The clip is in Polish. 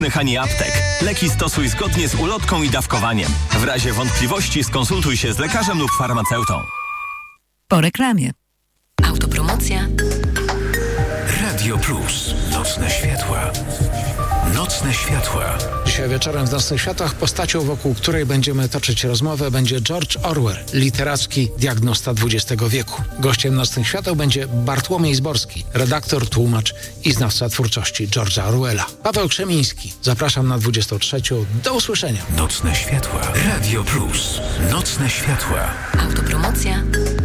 ani aptek. Leki stosuj zgodnie z ulotką i dawkowaniem. W razie wątpliwości skonsultuj się z lekarzem lub farmaceutą. Po reklamie. Autopromocja. Radio Plus. Nocne światła. Nocne światła. Dzisiaj wieczorem w Nocnych Światłach postacią, wokół której będziemy toczyć rozmowę, będzie George Orwell, literacki diagnosta XX wieku. Gościem Nocnych Świateł będzie Bartłomiej Zborski, redaktor, tłumacz i znawca twórczości George'a Orwella. Paweł Krzemiński. Zapraszam na 23. Do usłyszenia. Nocne światła. Radio Plus. Nocne światła. Autopromocja.